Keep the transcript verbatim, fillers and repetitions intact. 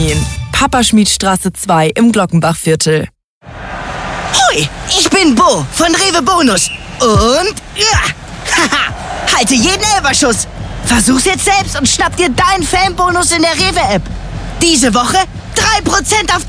Termin. Papaschmiedstraße zwei im Glockenbachviertel. Hui, ich bin Bo von Rewe Bonus. Und, ja, haha, halte jeden Elferschuss. Versuch's jetzt selbst und schnapp dir deinen Fanbonus in der Rewe-App. Diese Woche drei Prozent auf